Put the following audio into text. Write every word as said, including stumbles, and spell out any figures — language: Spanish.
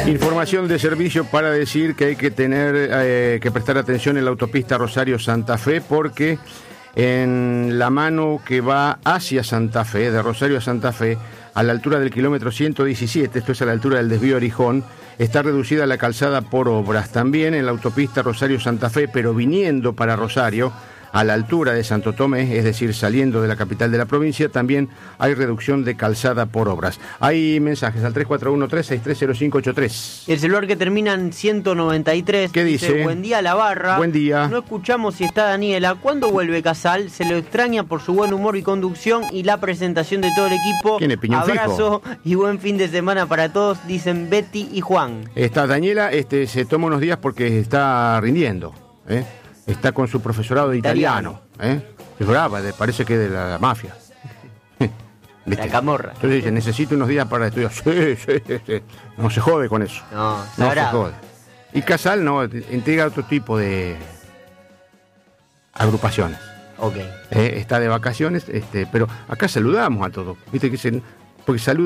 Información de servicio para decir que hay que tener eh, que prestar atención en la autopista Rosario-Santa Fe, porque en la mano que va hacia Santa Fe, de Rosario a Santa Fe, a la altura del kilómetro ciento diecisiete, esto es a la altura del desvío Arijón, está reducida la calzada por obras. También en la autopista Rosario-Santa Fe, pero viniendo para Rosario, a la altura de Santo Tomé, es decir, saliendo de la capital de la provincia, también hay reducción de calzada por obras. Hay mensajes al tres cuatro uno tres, seis tres cero cinco ocho tres. El celular que termina en ciento noventa y tres. ¿Qué dice? dice? Buen día, la barra. Buen día. No escuchamos si está Daniela. ¿Cuándo vuelve Casal? Se lo extraña por su buen humor y conducción y la presentación de todo el equipo. ¿Tiene piñón Abrazo fijo? Y buen fin de semana para todos, dicen Betty y Juan. Está Daniela, este, se toma unos días porque está rindiendo, ¿eh? Está con su profesorado de italiano, italiano ¿eh? Es brava, parece que es de la, la mafia. La camorra. Entonces dice, necesito unos días para estudiar. Sí, sí, sí. No se jode con eso. No, no se jode. Y Casal no, entrega otro tipo de agrupaciones. Ok. Eh, está de vacaciones, este, pero acá saludamos a todos. Viste que se, porque saluda